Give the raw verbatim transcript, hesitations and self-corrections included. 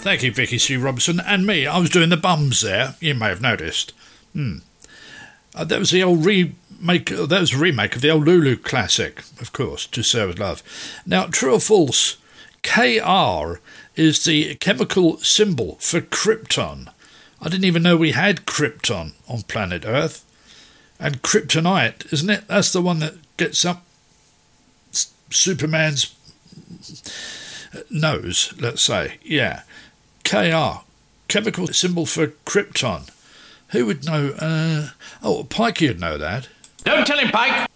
Thank you, Vicky Sue Robinson. And me, I was doing the bums there. You may have noticed. Hmm. Uh, that was the old remake. Uh, that was a remake of the old Lulu classic, of course, To Serve With Love. Now, true or false? K R is the chemical symbol for krypton. I didn't even know we had krypton on planet Earth. And kryptonite, isn't it? That's the one that gets up Superman's nose, let's say. Yeah. K R, chemical symbol for krypton. Who would know? Uh, oh, Pikey would know that. Don't tell him, Pike.